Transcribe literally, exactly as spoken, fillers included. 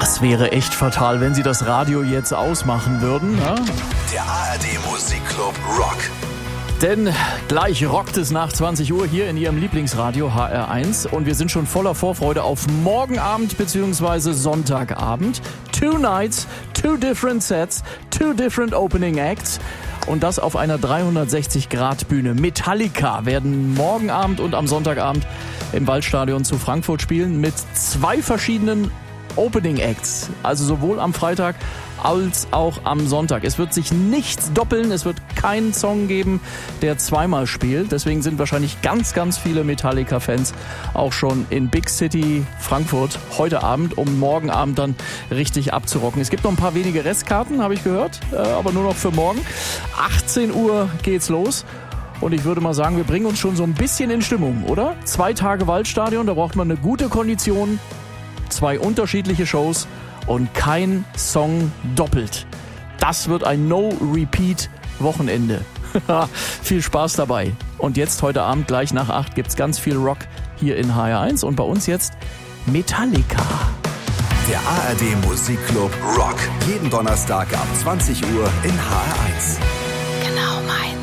Das wäre echt fatal, wenn Sie das Radio jetzt ausmachen würden. Ja? Der A R D Musikclub Rock. Denn gleich rockt es nach zwanzig Uhr hier in Ihrem Lieblingsradio H R eins. Und wir sind schon voller Vorfreude auf morgen Abend bzw. Sonntagabend. Two nights, two different sets, two different opening acts. Und das auf einer dreihundertsechzig Grad Bühne. Metallica werden morgen Abend und am Sonntagabend im Waldstadion zu Frankfurt spielen mit zwei verschiedenen Opening Acts. Also sowohl am Freitag als auch am Sonntag. Es wird sich nichts doppeln, es wird keinen Song geben, der zweimal spielt. Deswegen sind wahrscheinlich ganz, ganz viele Metallica-Fans auch schon in Big City Frankfurt heute Abend, um morgen Abend dann richtig abzurocken. Es gibt noch ein paar wenige Restkarten, habe ich gehört, aber nur noch für morgen. achtzehn Uhr geht's los. Und ich würde mal sagen, wir bringen uns schon so ein bisschen in Stimmung, oder? Zwei Tage Waldstadion, da braucht man eine gute Kondition, zwei unterschiedliche Shows und kein Song doppelt. Das wird ein No-Repeat-Wochenende. Viel Spaß dabei. Und jetzt heute Abend gleich nach acht gibt's ganz viel Rock hier in H R eins und bei uns jetzt Metallica. Der A R D Musikclub Rock. Jeden Donnerstag ab zwanzig Uhr in H R eins. Genau meins.